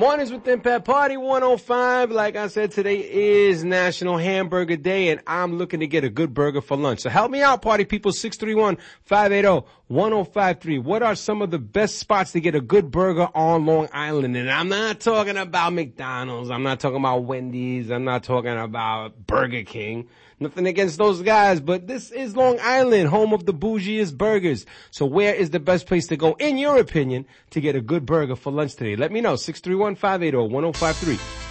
Mornings with Impact Party 105. Like I said, today is National Hamburger Day, and I'm looking to get a good burger for lunch. So help me out, party people. 631-580-1053. What are some of the best spots to get a good burger on Long Island? And I'm not talking about McDonald's. I'm not talking about Wendy's. I'm not talking about Burger King. Nothing against those guys, but this is Long Island, home of the bougiest burgers. So where is the best place to go, in your opinion, to get a good burger for lunch today? Let me know. 631-580-1053.